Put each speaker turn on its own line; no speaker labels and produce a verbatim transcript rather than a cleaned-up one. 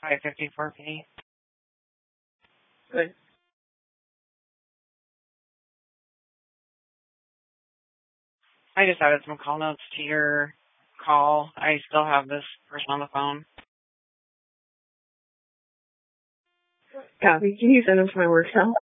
five fifty-four P.
Good.
I just added some call notes to your call. I still have this person on the phone.
Copy. Can you send them to my work cell?